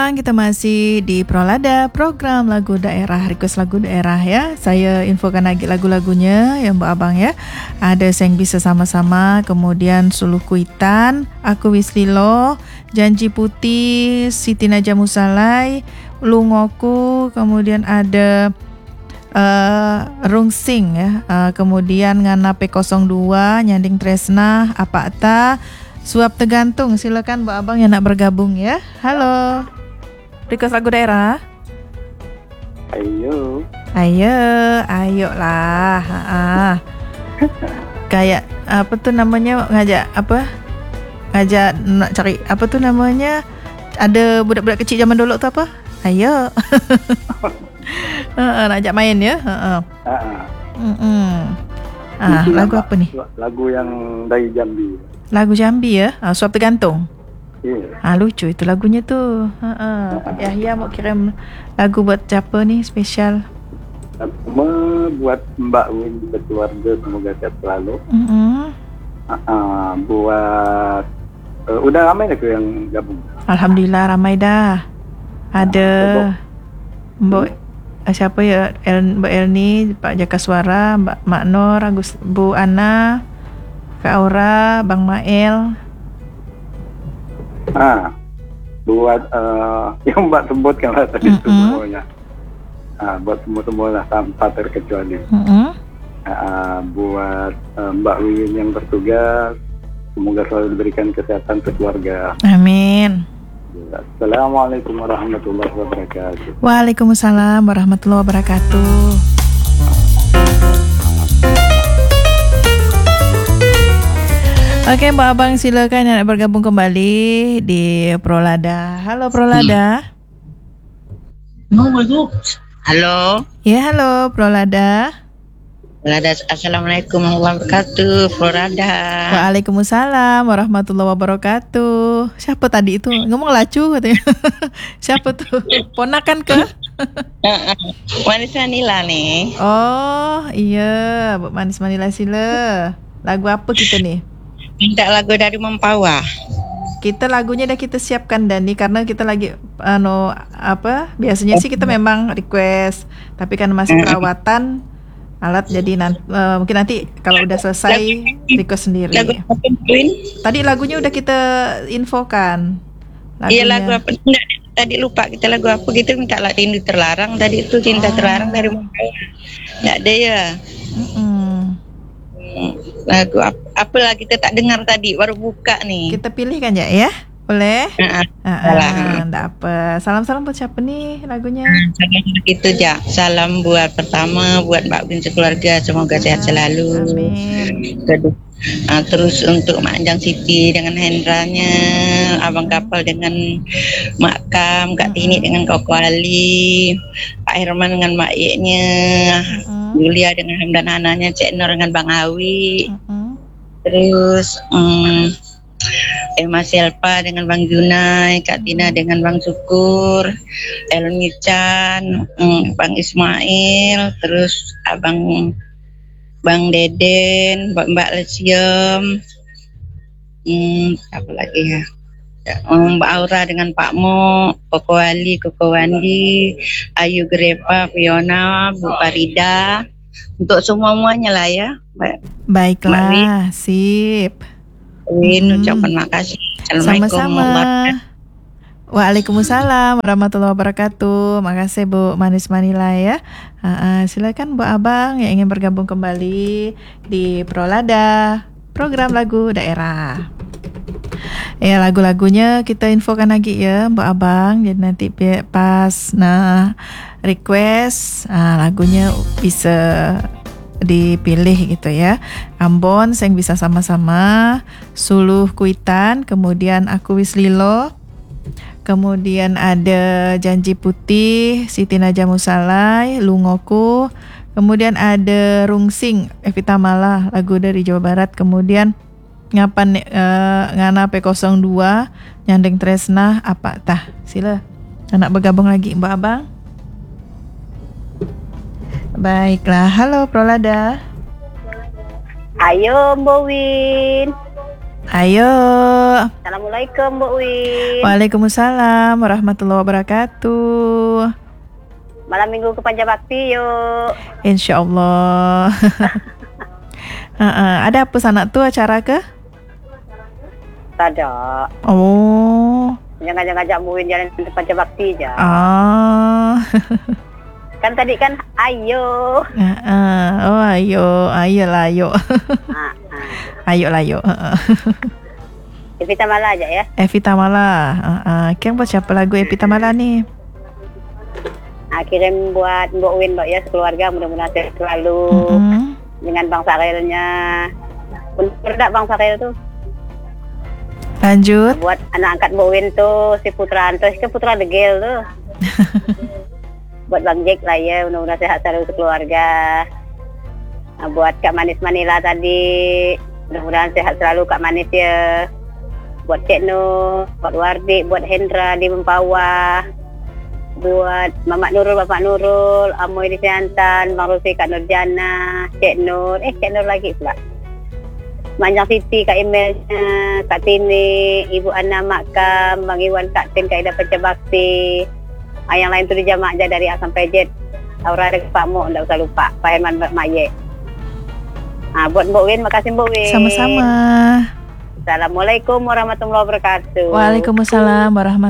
Kita masih di Prolada, program lagu daerah, request lagu daerah ya. Saya infokan lagi lagu-lagunya ya Mbak Abang ya. Ada Seng Bisa Sama-sama, kemudian Suluh Kuitan, Aku Wislilo, Janji Putih, Siti Naja Musalai, Lungoku, kemudian ada Rungsing ya. Kemudian Ngana P02, Nyanding Tresna, Apa Ta, Suap Tergantung. Silakan Mbak Abang yang nak bergabung ya. Halo. Request lagu daerah. Ayo lah. Kayak apa tuh namanya, ngajak nak cari apa tuh namanya, ada budak-budak kecil zaman dulu tuh apa? Ayo. Nak ajak main ya. Lagu apa nih? Lagu yang dari Jambi. Lagu Jambi ya. Suap Tergantung. Yeah. Lucu itu lagunya tuh. Yahya mau kirim lagu buat siapa nih spesial? Buat Mbak Win berkeluarga, semoga sehat selalu. Buat udah ramai dah yang gabung. Alhamdulillah ramai dah. Ada Mbak siapa ya? Mbak Elni, Pak Jaka Suara, Mbak Maknor, Bu Ana, Kak Aura, Bang Mael. Buat yang Mbak sebutkan lah tadi semuanya. Buat semua lah tanpa terkecuali. Buat Mbak Win yang bertugas, semoga selalu diberikan kesehatan keluarga. Amin. Assalamualaikum warahmatullahi wabarakatuh. Waalaikumsalam warahmatullahi wabarakatuh. Oke Mbak Abang, silakan yang nak bergabung kembali di Prolada. Halo Prolada. Halo. Ya halo Prolada. Assalamualaikum warahmatullahi wabarakatuh. Prolada. Waalaikumsalam warahmatullahi wabarakatuh. Siapa tadi itu? Ngomong lacu katanya. Siapa tuh? Ponakan ke? Manis Manila nih. Oh iya, Bu Manis Manila sila. Lagu apa kita nih? Minta lagu dari Mempawah. Kita lagunya dah kita siapkan Dani, karena kita lagi biasanya sih kita memang request, tapi kan masih perawatan alat, jadi mungkin nanti kalau udah selesai request sendiri. Lagu apa Queen? Tadi lagunya udah kita infokan. Iya lagu apa? Tadi lupa kita lagu apa gitu, minta lagu Rindu Terlarang tadi itu, Cinta Terlarang dari Mempawah. Enggak ada ya. Lagu apa lagi kita tak dengar tadi, baru buka nih. Kita pilih kan ya? Boleh? Enggak apa. Salam-salam buat siapa nih lagunya? Itu ya. Salam buat pertama buat Mbak Bin sekeluarga, semoga sehat selalu. Amin. Terus untuk Mak Anjang Siti dengan Hendranya, Abang Kapal dengan Mak Kam, Kak Tini dengan Koko Ali, Pak Herman dengan Mak Yeknya, Julia dengan Hamdan Hananya, Cik Nur dengan Bang Awi, terus Mas Selpa dengan Bang Junai, Kak Tina dengan Bang Syukur, Elmi Chan, Bang Ismail, terus Bang Deden, Mbak Lesiem, apa lagi ya? Mbak Aura dengan Pak Mo, Koko Ali, Koko Wandi, Ayu Grepa, Fiona, Bu Farida, untuk semuanya lah ya. Baiklah, sip. Ucapan makasih. Sama-sama. Waalaikumsalam warahmatullahi wabarakatuh. Makasih Bu Manis Manila ya. Silakan Bu Abang yang ingin bergabung kembali di Prolada, program lagu daerah. Ya, lagu-lagunya kita infokan lagi ya Mbak Abang. Jadi nanti pas request lagunya bisa dipilih gitu ya. Ambon, Seng Bisa Sama-sama, Suluh Kuitan, kemudian Aku Wislilo, kemudian ada Janji Putih, Siti Naja Musalai, Lungoku, kemudian ada Rungsing, Evita Mala, lagu dari Jawa Barat, kemudian Ngana P02, Nyandeng Tresna, Apa Tah. Sila anak bergabung lagi Mbak Abang. Baiklah, halo Prolada. Ayo Mbak Win. Ayo. Assalamualaikum Mbak Win. Waalaikumsalam warahmatullahi wabarakatuh. Malam minggu ke Panjang Bakti yuk. InsyaAllah. Ada apa sana tu acara ke? Tak ada. Oh. Jangan ngajak Mbak Win jalan ke Panjang Bakti je. Kan tadi kan ayo. Oh ayo. Ayolah ayo. Ayolah ayo. Evita Mala aja ya. Evita Mala. Kang buat siapa lagu Evita Mala ni? Kirim buat Mbak Win Mbak ya sekeluarga, mudah-mudahan sehat selalu dengan Bang Sarelnya. Benar tak Bang Sarel tu? Lanjut. Buat anak angkat Mbak Win tu si Putra Antos ke Putra Degel tu. Buat Bang Jack lah ya, mudah-mudahan sehat selalu sekeluarga. Buat Kak Manis Manila tadi, mudah-mudahan sehat selalu Kak Manis ya. Buat Cik Nur, buat Wardi, buat Hendra di Mempawah, buat Mamak Nurul, Bapak Nurul, Amoy di Siantan, Bang Rufi, Kak Nurjana, Cik Nur lagi pula. Manjang Siti, Kak Emailnya, Kak Tini, Ibu Ana, Mak Kam, Bang Iwan, Kak Tin, Kak Ida Panca Bakti. Yang lain tu dijama aja dari A sampai Z. Aura ada Pak Mo, tak usah lupa. Pak Herman, Mak Ye. Buat Mbak Win, makasih Mbak Win. Sama-sama. Assalamualaikum warahmatullahi wabarakatuh. Waalaikumsalam warahmatullahi